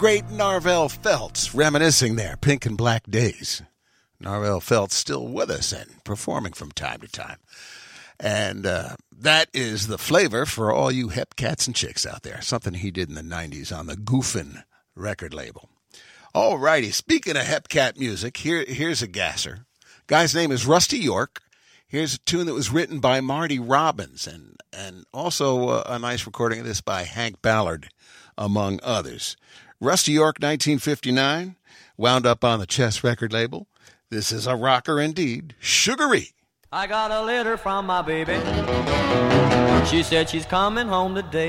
Great Narvel Feltz, reminiscing there, Pink and Black Days. Narvel Feltz still with us and performing from time to time. And that is the flavor for all you hep cats and chicks out there. Something he did in the 90s on the Goofin record label. All righty, speaking of hep cat music, here's a gasser. Guy's name is Rusty York. Here's a tune that was written by Marty Robbins and also a nice recording of this by Hank Ballard, among others. Rusty York, 1959, wound up on the Chess record label. This is a rocker indeed. Sugary. I got a letter from my baby. She said she's coming home today.